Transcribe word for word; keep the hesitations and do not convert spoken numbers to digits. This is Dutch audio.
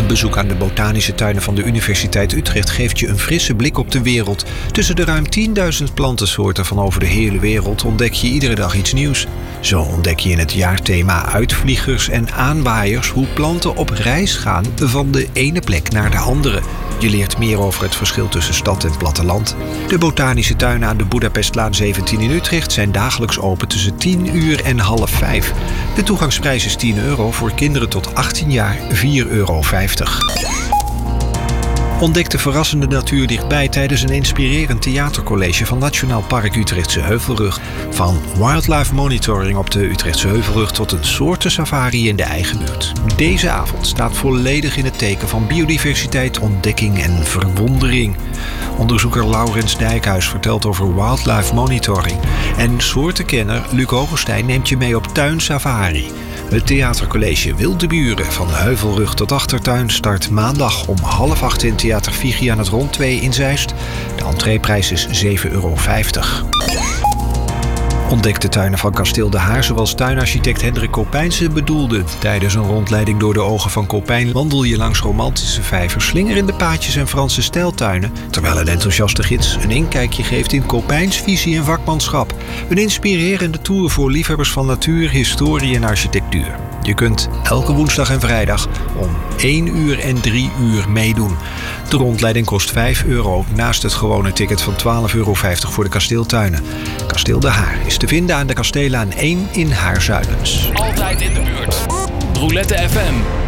bezoek aan de botanische tuinen van de Universiteit Utrecht geeft je een frisse blik op de wereld. Tussen de ruim tienduizend plantensoorten van over de hele wereld ontdek je iedere dag iets nieuws. Zo ontdek je in het jaarthema Uitvliegers en Aanwaaiers hoe planten op reis gaan van de ene plek naar de andere. Je leert meer over het verschil tussen stad en platteland. De botanische tuinen aan de Boedapestlaan zeventien in Utrecht zijn dagelijks open tussen tien uur en half vijf. De toegangsprijs is tien euro, voor kinderen tot achttien jaar vier euro vijftig. Ontdek de verrassende natuur dichtbij tijdens een inspirerend theatercollege van Nationaal Park Utrechtse Heuvelrug. Van wildlife monitoring op de Utrechtse Heuvelrug tot een soortensafari in de eigen buurt. Deze avond staat volledig in het teken van biodiversiteit, ontdekking en verwondering. Onderzoeker Laurens Dijkhuis vertelt over wildlife monitoring. En soortenkenner Luc Hogestein neemt je mee op tuinsafari. Het theatercollege Wilde Buren van Heuvelrug tot Achtertuin start maandag om half acht in Theater Vigie aan het Rond twee in Zeist. De entreeprijs is zeven euro vijftig. Ontdek de tuinen van Kasteel De Haar zoals tuinarchitect Hendrik Kopijnse bedoelde. Tijdens een rondleiding door de ogen van Kopijn wandel je langs romantische vijvers, slingerende paadjes en Franse stijltuinen, terwijl een enthousiaste gids een inkijkje geeft in Kopijns visie en vakmanschap. Een inspirerende tour voor liefhebbers van natuur, historie en architectuur. Je kunt elke woensdag en vrijdag om één uur en drie uur meedoen. De rondleiding kost vijf euro, naast het gewone ticket van twaalf euro vijftig voor de kasteeltuinen. Kasteel De Haar is te vinden aan de Kasteelaan één in Haarzuilens. Altijd in de buurt. Roulette F M.